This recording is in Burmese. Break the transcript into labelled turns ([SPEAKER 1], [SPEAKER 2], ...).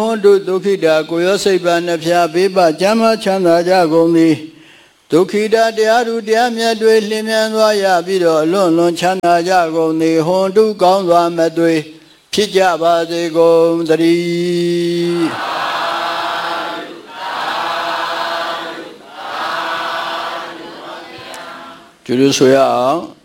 [SPEAKER 1] ဟောတုဒုက္ခိတာကိုရောစိတ်ပါနှဖျားဘေးပကျမ်းမချမ်းသာကြကုန်သည်ဒုက္ခိတာတရားသူတရားမြတ်တွေလင်းမြန်သွားရပြီးတော့အလွန်လွန်ချမ်းသာကြကုန်သည်ဟွန်တုကောင်းစွာမသွေဖြစ်ကြပါစေကုန်သတည်းကျူးလို့ဆိုရအောင်